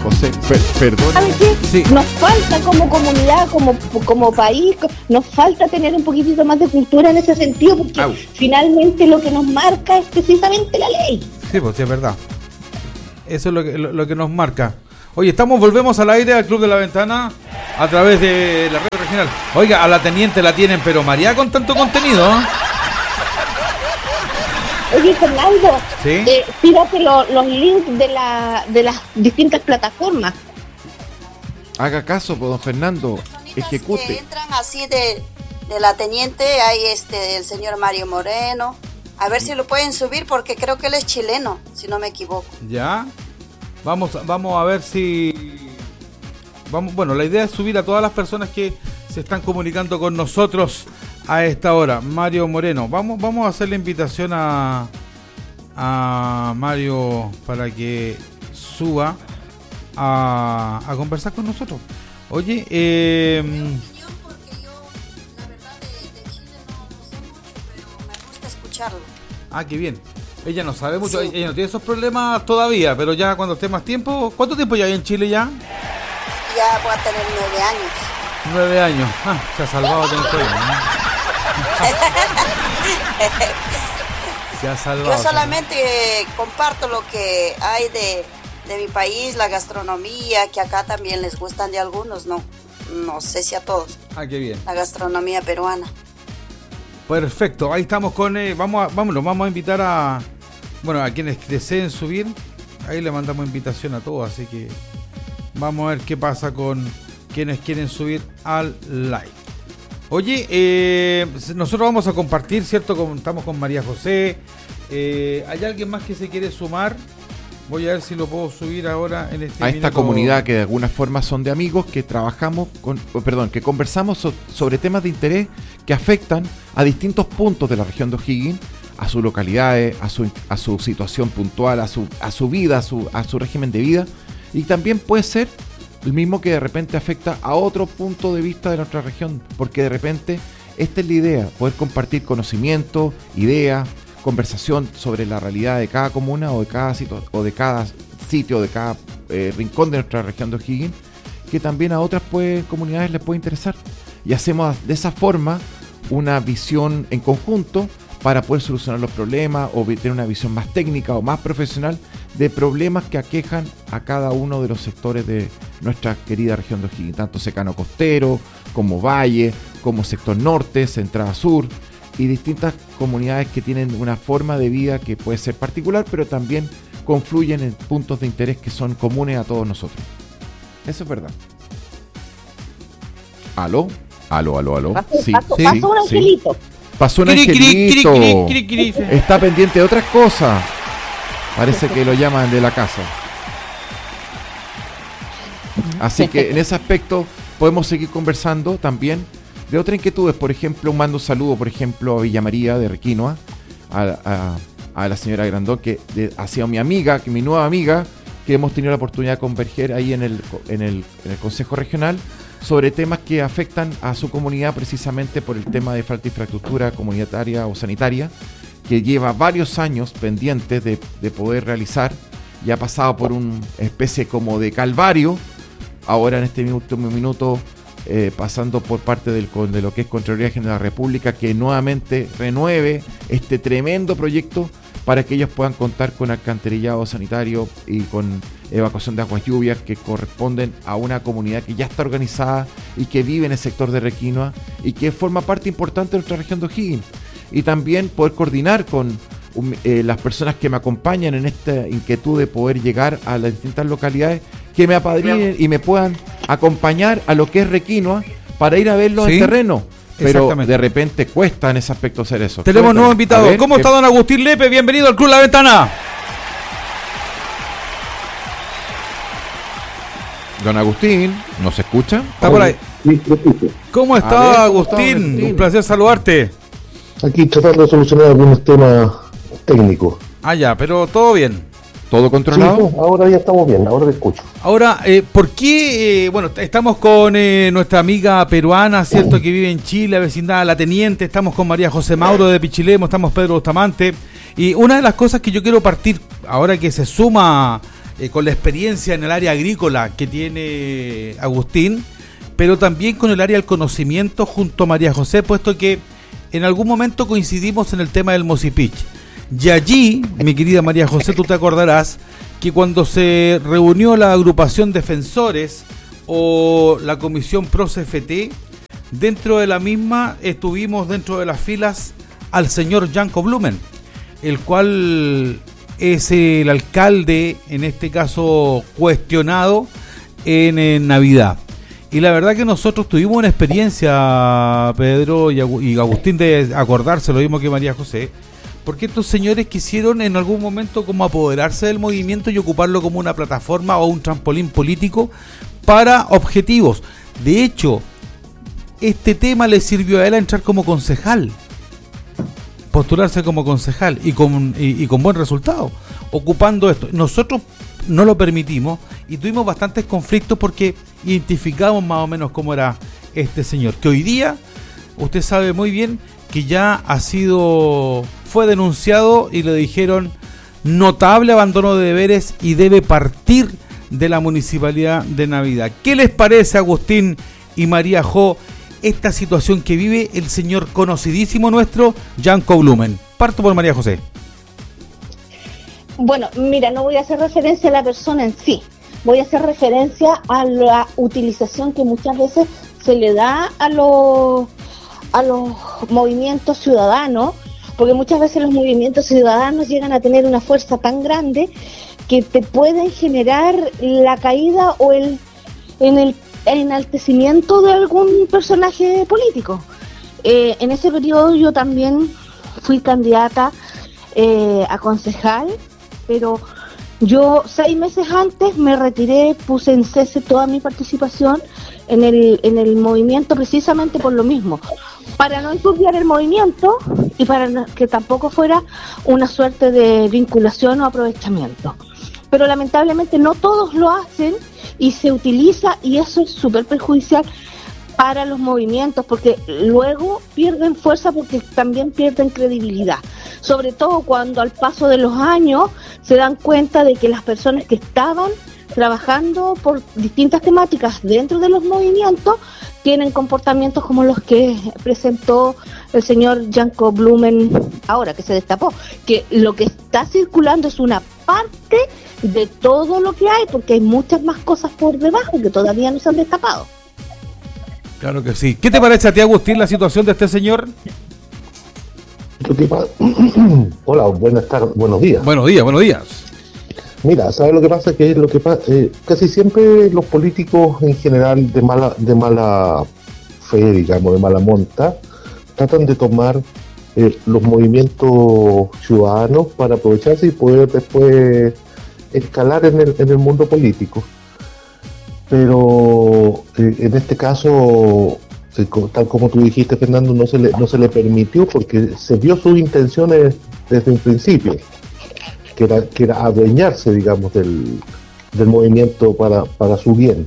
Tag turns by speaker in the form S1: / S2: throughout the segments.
S1: José, perdón.
S2: ¿Sabes qué?
S3: Sí.
S2: Nos falta como comunidad, como país, nos falta tener un poquitito más de cultura en ese sentido, porque finalmente lo que nos marca es precisamente la ley.
S3: Sí, pues sí, es verdad. Eso es lo que nos marca. Oye, volvemos al aire al Club de la Ventana a través de la red regional. Oiga, a la teniente la tienen, pero María con tanto contenido, ¿eh?
S2: Oye, Fernando,
S3: ¿sí?
S2: Tírate los links de las distintas plataformas.
S1: Haga caso, pues, don Fernando, ejecute.
S4: Que entran así de la teniente, hay el señor Mario Moreno. A ver si lo pueden subir porque creo que él es chileno, si no me equivoco.
S3: Ya. Vamos a ver si... Bueno, la idea es subir a todas las personas que se están comunicando con nosotros a esta hora. Mario Moreno. Vamos a hacer la invitación a Mario para que suba a conversar con nosotros. Oye,
S4: Porque yo, la verdad, de Chile no sé mucho, pero me gusta escucharlo.
S3: qué bien. Ella no sabe mucho, sí. Ella no tiene esos problemas todavía, pero ya cuando esté más tiempo... ¿Cuánto tiempo ya hay en Chile ya?
S4: Ya voy a tener 9 años.
S3: 9 años. Se ha salvado de todo, ¿no? Se ha salvado.
S4: Yo solamente comparto lo que hay de mi país, la gastronomía, que acá también les gustan de algunos, no sé si a todos.
S3: Qué bien.
S4: La gastronomía peruana.
S3: Perfecto, ahí estamos con... vamos a invitar a quienes deseen subir. Ahí le mandamos invitación a todos, así que vamos a ver qué pasa con quienes quieren subir al live. Oye, nosotros vamos a compartir, ¿cierto? Estamos con María José. ¿Hay alguien más que se quiere sumar? Voy a ver si lo puedo subir ahora en este
S1: a esta comunidad que de alguna forma son de amigos que trabajamos que conversamos sobre temas de interés que afectan a distintos puntos de la región de O'Higgins, a sus localidades, a su situación puntual, a su vida, a su régimen de vida, y también puede ser el mismo que de repente afecta a otro punto de vista de nuestra región, porque de repente esta es la idea, poder compartir conocimiento, ideas, conversación sobre la realidad de cada comuna o de cada sitio, de cada rincón de nuestra región de O'Higgins, que también a otras comunidades les puede interesar. Y hacemos de esa forma una visión en conjunto para poder solucionar los problemas o tener una visión más técnica o más profesional de problemas que aquejan a cada uno de los sectores de nuestra querida región de O'Higgins, tanto secano costero, como valle, como sector norte, central sur, y distintas comunidades que tienen una forma de vida que puede ser particular, pero también confluyen en puntos de interés que son comunes a todos nosotros. Eso es verdad. ¿Aló? Sí,
S2: pasó un angelito.
S1: Pasó un angelito. Está pendiente de otras cosas. Parece que lo llaman de la casa. Así que en ese aspecto podemos seguir conversando también de otras inquietudes. Por ejemplo, mando un saludo, por ejemplo, a Villa María de Requinoa, a la señora Grandón, que ha sido mi amiga, mi nueva amiga, que hemos tenido la oportunidad de converger ahí en el Consejo Regional sobre temas que afectan a su comunidad, precisamente por el tema de falta de infraestructura comunitaria o sanitaria, que lleva varios años pendientes de poder realizar, y ha pasado por una especie como de calvario, ahora en este minuto pasando por parte de lo que es Contraloría General de la República, que nuevamente renueve este tremendo proyecto para que ellos puedan contar con alcantarillado sanitario y con evacuación de aguas lluvias que corresponden a una comunidad que ya está organizada y que vive en el sector de Requinoa y que forma parte importante de nuestra región de O'Higgins. Y también poder coordinar con las personas que me acompañan en esta inquietud de poder llegar a las distintas localidades, que me apadrinen y me puedan acompañar a lo que es Requinoa para ir a verlo en terreno. Pero de repente cuesta en ese aspecto hacer eso.
S3: Tenemos nuevo invitado. ¿Cómo está don Agustín Lepe? Bienvenido al Club La Ventana.
S1: Don Agustín, ¿nos escucha?
S3: Está por ahí. ¿Cómo está, Agustín? Un placer saludarte.
S5: Aquí tratando de solucionar algunos temas técnicos.
S3: Ya, pero todo bien.
S1: ¿Todo controlado?
S5: Sí, ahora ya estamos bien, ahora te escucho.
S3: Ahora, ¿por qué? Estamos con nuestra amiga peruana, ¿cierto? Que vive en Chile, vecindad La Teniente. Estamos con María José Mauro de Pichilemu, estamos Pedro Bustamante. Y una de las cosas que yo quiero partir, ahora que se suma con la experiencia en el área agrícola que tiene Agustín, pero también con el área del conocimiento junto a María José, puesto que en algún momento coincidimos en el tema del Mosipich. Y allí, mi querida María José, tú te acordarás que cuando se reunió la agrupación Defensores o la comisión Pro-CFT, dentro de la misma estuvimos dentro de las filas al señor Janko Blumen, el cual es el alcalde, en este caso cuestionado en Navidad. Y la verdad que nosotros tuvimos una experiencia, Pedro y Agustín, de acordarse lo mismo que María José, porque estos señores quisieron en algún momento como apoderarse del movimiento y ocuparlo como una plataforma o un trampolín político para objetivos. De hecho, este tema le sirvió a él a entrar como concejal, postularse como concejal y con buen resultado, ocupando esto. Nosotros no lo permitimos y tuvimos bastantes conflictos porque identificamos más o menos cómo era este señor, que hoy día usted sabe muy bien que ya fue denunciado y le dijeron notable abandono de deberes y debe partir de la municipalidad de Navidad. ¿Qué les parece, Agustín y María Jo, esta situación que vive el señor conocidísimo nuestro, Janko Blumen? Parto por María José.
S2: Bueno, mira, no voy a hacer referencia a la persona en sí, voy a hacer referencia a la utilización que muchas veces se le da a los movimientos ciudadanos, porque muchas veces los movimientos ciudadanos llegan a tener una fuerza tan grande que te pueden generar la caída o el enaltecimiento de algún personaje político. En ese periodo yo también fui candidata a concejal, pero yo 6 meses antes me retiré, puse en cese toda mi participación en el movimiento precisamente por lo mismo, para no enturbiar el movimiento y para que tampoco fuera una suerte de vinculación o aprovechamiento. Pero lamentablemente no todos lo hacen y se utiliza, y eso es súper perjudicial para los movimientos, porque luego pierden fuerza, porque también pierden credibilidad, sobre todo cuando al paso de los años se dan cuenta de que las personas que estaban trabajando por distintas temáticas dentro de los movimientos tienen comportamientos como los que presentó el señor Janko Blumen ahora, que se destapó, que lo que está circulando es una parte de todo lo que hay, porque hay muchas más cosas por debajo que todavía no se han destapado.
S3: Claro que sí. ¿Qué te parece a ti, Agustín, la situación de este señor?
S5: Hola, buenas tardes, buenos días.
S3: Buenos días.
S5: Mira, ¿sabes lo que pasa? Casi siempre los políticos en general de mala fe, digamos, de mala monta, tratan de tomar los movimientos ciudadanos para aprovecharse y poder después escalar en el mundo político. Pero en este caso, tal como tú dijiste, Fernando, no se le permitió, porque se vio sus intenciones desde un principio, que era adueñarse, digamos, del movimiento para su bien.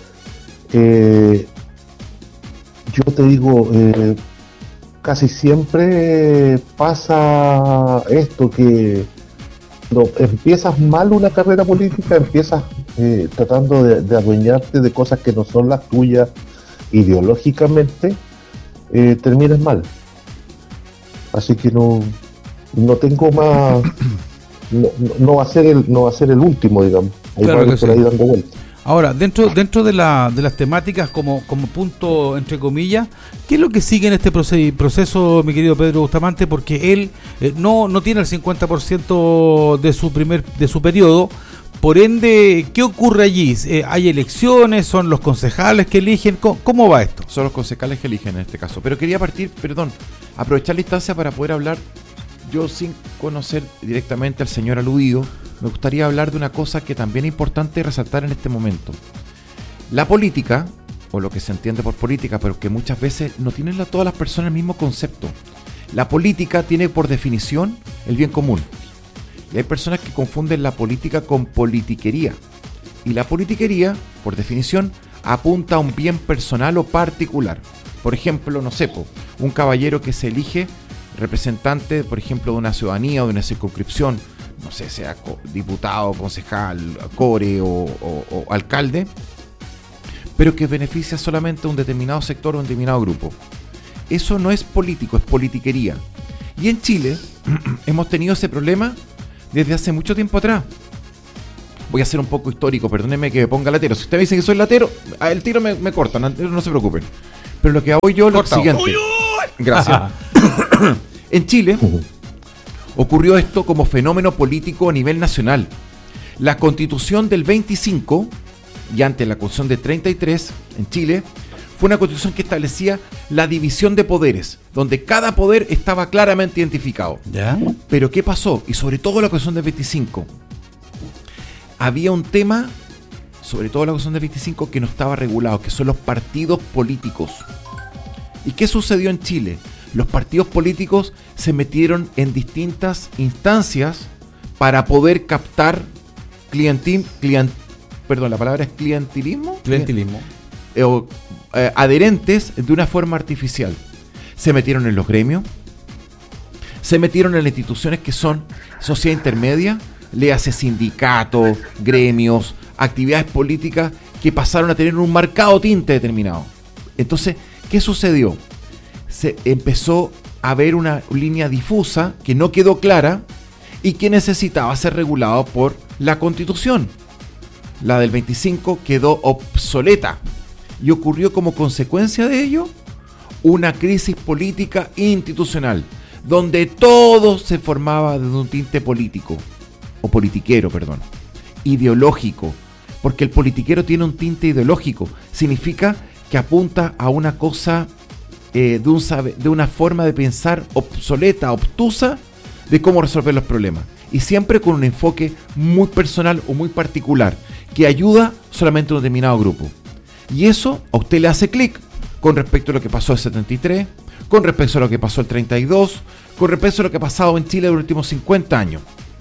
S5: Yo te digo, casi siempre pasa esto, que cuando empiezas mal una carrera política, empiezas tratando de adueñarte de cosas que no son las tuyas ideológicamente, terminas mal. Así que no tengo más, no va a ser el último, digamos. Hay
S3: claro
S5: varios por ahí dando vueltas.
S3: Ahora, dentro de las temáticas como punto entre comillas, ¿qué es lo que sigue en este proceso, mi querido Pedro Bustamante? Porque él no tiene el 50% de su periodo. Por ende, ¿qué ocurre allí? ¿Hay elecciones? ¿Son los concejales que eligen? ¿Cómo va esto?
S1: Son los concejales que eligen en este caso. Pero quería aprovechar la instancia para poder hablar, yo sin conocer directamente al señor aludido, me gustaría hablar de una cosa que también es importante resaltar en este momento. La política, o lo que se entiende por política, pero que muchas veces no tienen todas las personas el mismo concepto. La política tiene por definición el bien común. Y hay personas que confunden la política con politiquería. Y la politiquería, por definición, apunta a un bien personal o particular. Por ejemplo, un caballero que se elige representante, por ejemplo, de una ciudadanía o de una circunscripción, no sé, sea diputado, concejal, core o alcalde, pero que beneficia solamente a un determinado sector o un determinado grupo. Eso no es político, es politiquería. Y en Chile hemos tenido ese problema desde hace mucho tiempo atrás. Voy a ser un poco histórico, perdónenme que me ponga latero. Si ustedes me dicen que soy latero, el tiro me cortan, no se preocupen. Pero lo que hago yo es lo siguiente. Gracias. En Chile ocurrió esto como fenómeno político a nivel nacional. La Constitución del 25 y antes la Constitución del 33 en Chile fue una constitución que establecía la división de poderes, donde cada poder estaba claramente identificado.
S3: ¿Ya?
S1: Pero ¿qué pasó? Y sobre todo la Constitución del 25, había un tema, sobre todo la Constitución del 25, que no estaba regulado, que son los partidos políticos. ¿Y qué sucedió en Chile? Los partidos políticos se metieron en distintas instancias para poder captar clientelismo. Adherentes de una forma artificial. Se metieron en los gremios, se metieron en las instituciones que son sociedad intermedia, le hace sindicatos, gremios, actividades políticas que pasaron a tener un marcado tinte determinado. Entonces, ¿qué sucedió? Se empezó a ver una línea difusa que no quedó clara y que necesitaba ser regulado por la Constitución. La del 25 quedó obsoleta y ocurrió como consecuencia de ello una crisis política institucional, donde todo se formaba desde un tinte político, o politiquero, perdón, ideológico, porque el politiquero tiene un tinte ideológico, significa que apunta a una cosa de una forma de pensar obsoleta, obtusa, de cómo resolver los problemas, y siempre con un enfoque muy personal o muy particular, que ayuda solamente a un determinado grupo. Y eso a usted le hace clic con respecto a lo que pasó el 73, con respecto a lo que pasó el 32, con respecto a lo que ha pasado en Chile en los últimos 50 años.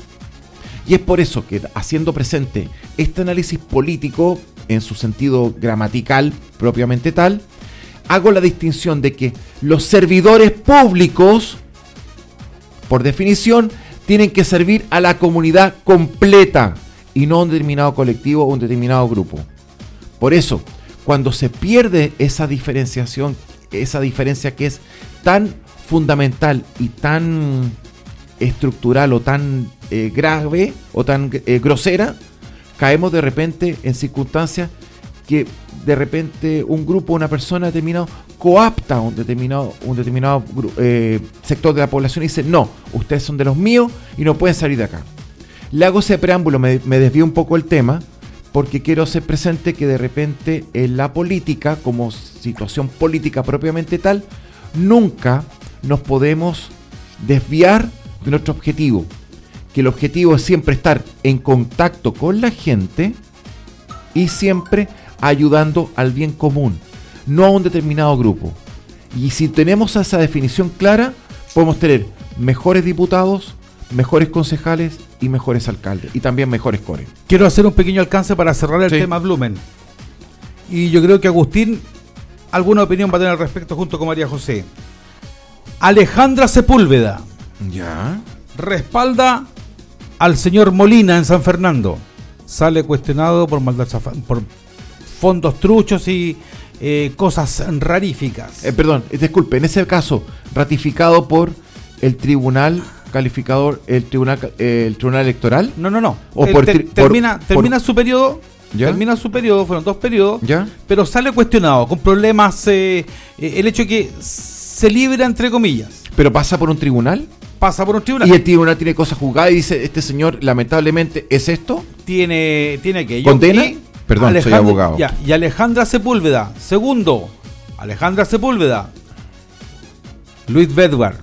S1: Y es por eso que, haciendo presente este análisis político en su sentido gramatical propiamente tal, hago la distinción de que los servidores públicos, por definición, tienen que servir a la comunidad completa y no a un determinado colectivo o un determinado grupo. Por eso, cuando se pierde esa diferenciación, esa diferencia que es tan fundamental y tan estructural o tan grave o tan grosera, caemos de repente en circunstancias que de repente un grupo, una persona determinado coapta a un determinado sector de la población y dice: no, ustedes son de los míos y no pueden salir de acá. Le hago ese preámbulo, me desvío un poco el tema, porque quiero hacer presente que de repente en la política, como situación política propiamente tal, nunca nos podemos desviar de nuestro objetivo, que el objetivo es siempre estar en contacto con la gente y siempre ayudando al bien común, no a un determinado grupo. Y si tenemos esa definición clara, podemos tener mejores diputados, mejores concejales y mejores alcaldes, y también mejores core.
S3: Quiero hacer un pequeño alcance para cerrar el tema Blumen. Y yo creo que Agustín alguna opinión va a tener al respecto junto con María José. Alejandra Sepúlveda respalda al señor Molina en San Fernando. Sale cuestionado por por fondos truchos y cosas raríficas.
S1: Perdón, disculpe, en ese caso, ratificado por el tribunal calificador, el tribunal electoral.
S3: No.
S1: O
S3: termina su periodo. ¿Ya? Termina su periodo, fueron 2 periodos, ¿ya? Pero sale cuestionado, con problemas, el hecho de que se libra, entre comillas.
S1: ¿Pero pasa por un tribunal?
S3: Pasa por un tribunal.
S1: ¿Y el tribunal tiene cosas juzgadas y dice: este señor, lamentablemente, es esto?
S3: Tiene que...
S1: ¿Condena? Perdón, soy abogado.
S3: Ya, y Alejandra Sepúlveda, segundo, Alejandra Sepúlveda, Luis Bedvar.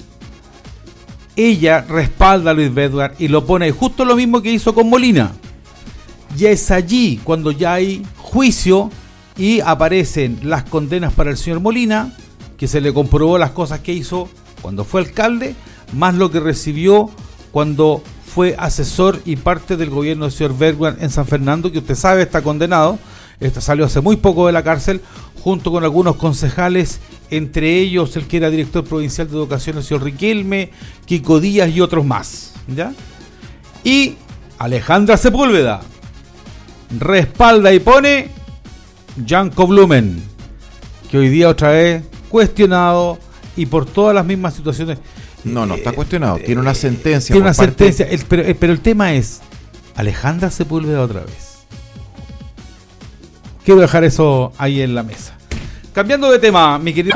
S3: Ella respalda a Luis Bedvar y lo pone justo lo mismo que hizo con Molina. Ya es allí cuando ya hay juicio y aparecen las condenas para el señor Molina, que se le comprobó las cosas que hizo cuando fue alcalde, más lo que recibió cuando fue asesor y parte del gobierno del señor Bedvar en San Fernando, que usted sabe está condenado. Salió hace muy poco de la cárcel, junto con algunos concejales, entre ellos el que era director provincial de educación, el señor Riquelme, Kiko Díaz y otros más, ¿ya? Y Alejandra Sepúlveda respalda y pone Janko Blumen, que hoy día otra vez cuestionado y por todas las mismas situaciones.
S1: No está cuestionado. Tiene una sentencia.
S3: Tiene una sentencia. Pero el tema es Alejandra Sepúlveda otra vez. Quiero dejar eso ahí en la mesa. Cambiando de tema, mi querido.